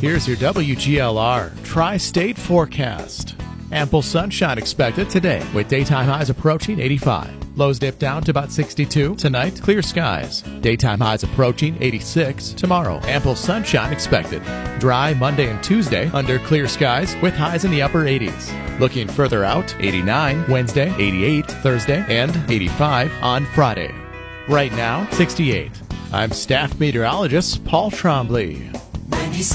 Here's your WGLR Tri-State forecast. Ample sunshine expected today with daytime highs approaching 85. Lows dip down to about 62. Tonight, clear skies. Daytime highs approaching 86. Tomorrow, ample sunshine expected. Dry Monday and Tuesday under clear skies with highs in the upper 80s. Looking further out, 89 Wednesday, 88 Thursday, and 85 on Friday. Right now, 68. I'm staff meteorologist Paul Trombley.